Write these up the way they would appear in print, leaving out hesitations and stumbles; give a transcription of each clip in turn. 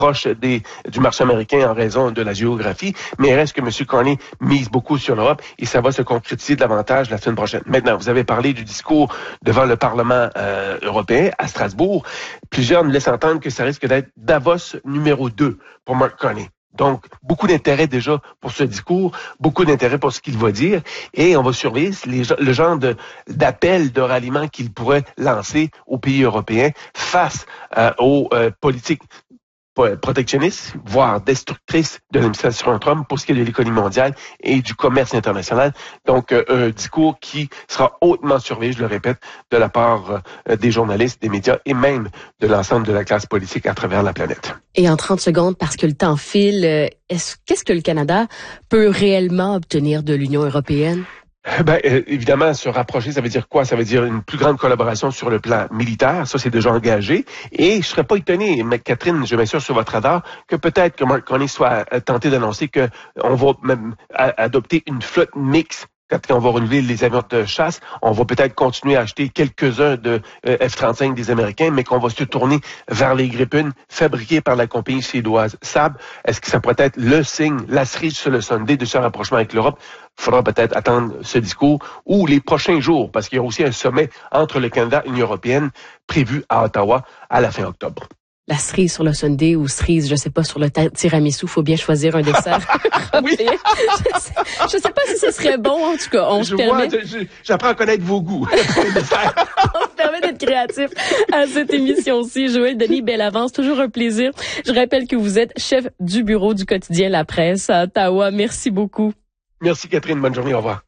proche du marché américain en raison de la géographie, mais il reste que M. Carney mise beaucoup sur l'Europe et ça va se concrétiser davantage la semaine prochaine. Maintenant, vous avez parlé du discours devant le Parlement européen à Strasbourg. Plusieurs nous laissent entendre que ça risque d'être Davos numéro 2 pour Mark Carney. Donc, beaucoup d'intérêt déjà pour ce discours, beaucoup d'intérêt pour ce qu'il va dire, et on va surveiller le genre d'appel de ralliement qu'il pourrait lancer aux pays européens face aux politiques protectionnistes, voire destructrices de l'administration Trump pour ce qui est de l'économie mondiale et du commerce international. Donc, un discours qui sera hautement surveillé, je le répète, de la part des journalistes, des médias et même de l'ensemble de la classe politique à travers la planète. Et en 30 secondes, parce que le temps file, qu'est-ce que le Canada peut réellement obtenir de l'Union européenne? Évidemment, se rapprocher, ça veut dire quoi? Ça veut dire une plus grande collaboration sur le plan militaire. Ça, c'est déjà engagé. Et je serais pas étonné, mais Catherine, je m'assure sur votre radar, que peut-être que Mark Carney soit tenté d'annoncer que on va même adopter une flotte mixte. Quand on va renouveler les avions de chasse, on va peut-être continuer à acheter quelques-uns de F-35 des Américains, mais qu'on va se tourner vers les Gripen fabriqués par la compagnie suédoise Saab. Est-ce que ça pourrait être le signe, la cerise sur le Sunday de ce rapprochement avec l'Europe? Il faudra peut-être attendre ce discours ou les prochains jours, parce qu'il y a aussi un sommet entre le Canada et l'Union européenne prévu à Ottawa à la fin octobre. La cerise sur le sundae ou cerise, je sais pas, sur le tiramisu, faut bien choisir un dessert. Oui. Je sais pas si ce serait bon, en tout cas. J'apprends à connaître vos goûts. On se permet d'être créatif à cette émission-ci. Joël Denis Bellavance, toujours un plaisir. Je rappelle que vous êtes chef du bureau du quotidien La Presse à Ottawa. Merci beaucoup. Merci Catherine, bonne journée, au revoir.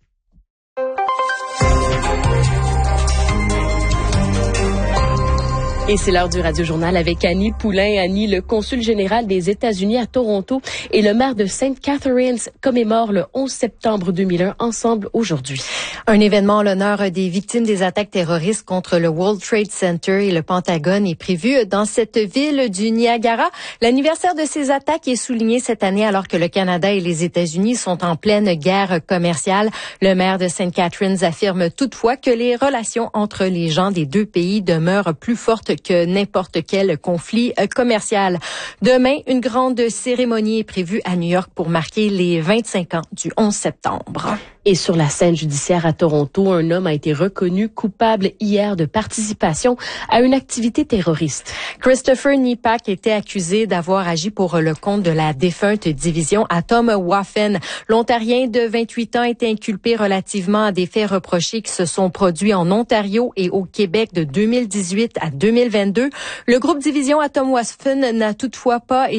Et c'est l'heure du Radio-Journal avec Annie Poulain. Annie, le consul général des États-Unis à Toronto et le maire de St. Catharines commémorent le 11 septembre 2001 ensemble aujourd'hui. Un événement en l'honneur des victimes des attaques terroristes contre le World Trade Center et le Pentagone est prévu dans cette ville du Niagara. L'anniversaire de ces attaques est souligné cette année alors que le Canada et les États-Unis sont en pleine guerre commerciale. Le maire de St. Catharines affirme toutefois que les relations entre les gens des deux pays demeurent plus fortes que n'importe quel conflit commercial. Demain, une grande cérémonie est prévue à New York pour marquer les 25 ans du 11 septembre. Et sur la scène judiciaire à Toronto, un homme a été reconnu coupable hier de participation à une activité terroriste. Christopher Nipak était accusé d'avoir agi pour le compte de la défunte division Atomwaffen. L'Ontarien de 28 ans était inculpé relativement à des faits reprochés qui se sont produits en Ontario et au Québec de 2018 à 2022. Le groupe division Atomwaffen n'a toutefois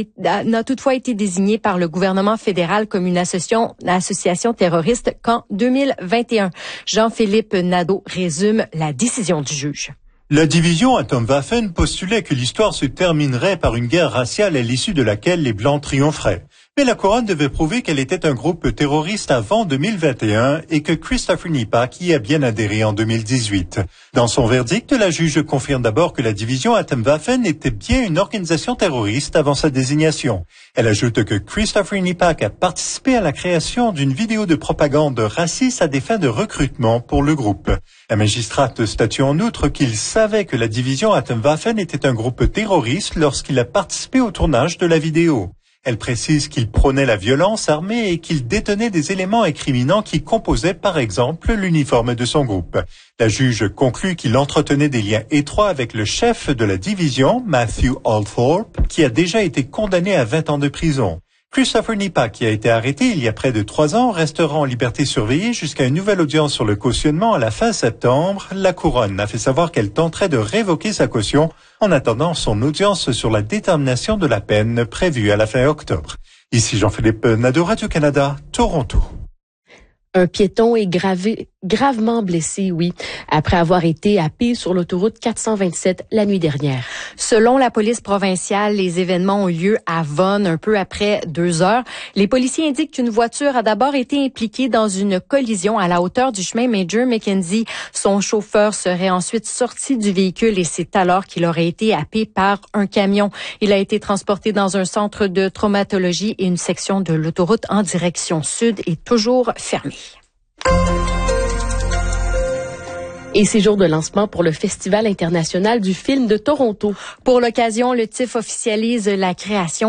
été désigné par le gouvernement fédéral comme une association terroriste qu'en 2021. Jean-Philippe Nadeau résume la décision du juge. La division Atomwaffen postulait que l'histoire se terminerait par une guerre raciale à l'issue de laquelle les Blancs triompheraient. Mais la couronne devait prouver qu'elle était un groupe terroriste avant 2021 et que Christopher Nipak y a bien adhéré en 2018. Dans son verdict, la juge confirme d'abord que la division Atomwaffen était bien une organisation terroriste avant sa désignation. Elle ajoute que Christopher Nipak a participé à la création d'une vidéo de propagande raciste à des fins de recrutement pour le groupe. La magistrate statue en outre qu'il savait que la division Atomwaffen était un groupe terroriste lorsqu'il a participé au tournage de la vidéo. Elle précise qu'il prônait la violence armée et qu'il détenait des éléments incriminants qui composaient par exemple l'uniforme de son groupe. La juge conclut qu'il entretenait des liens étroits avec le chef de la division, Matthew Althorpe, qui a déjà été condamné à 20 ans de prison. Christopher Nipak, qui a été arrêté il y a près de 3 ans, restera en liberté surveillée jusqu'à une nouvelle audience sur le cautionnement à la fin septembre. La couronne a fait savoir qu'elle tenterait de révoquer sa caution en attendant son audience sur la détermination de la peine prévue à la fin octobre. Ici Jean-Philippe Nadeau, Radio-Canada, Toronto. Un piéton est gravement blessé, après avoir été happé sur l'autoroute 427 la nuit dernière. Selon la police provinciale, les événements ont lieu à Vaughan un peu après 2 heures. Les policiers indiquent qu'une voiture a d'abord été impliquée dans une collision à la hauteur du chemin Major Mackenzie. Son chauffeur serait ensuite sorti du véhicule et c'est alors qu'il aurait été happé par un camion. Il a été transporté dans un centre de traumatologie et une section de l'autoroute en direction sud est toujours fermée. Et c'est jour de lancement pour le Festival international du film de Toronto. Pour l'occasion, le TIFF officialise la création